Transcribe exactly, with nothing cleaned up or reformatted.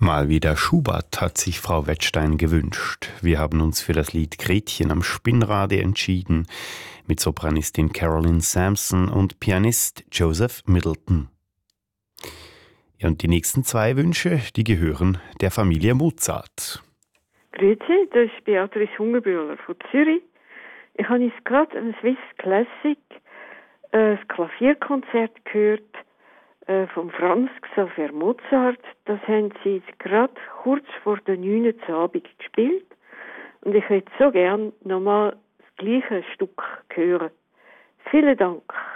Mal wieder Schubert hat sich Frau Wettstein gewünscht. Wir haben uns für das Lied Gretchen am Spinnrade entschieden, mit Sopranistin Carolyn Sampson und Pianist Joseph Middleton. Ja, und die nächsten zwei Wünsche, die gehören der Familie Mozart. Grüezi, das ist Beatrice Hungerbühler von Zürich. Ich habe jetzt gerade ein Swiss Classic, äh, das Klavierkonzert gehört äh, von Franz Xaver Mozart. Das haben sie jetzt gerade kurz vor der neun Uhr Abend gespielt. Und ich hätte so gern nochmal das gleiche Stück hören. Vielen Dank.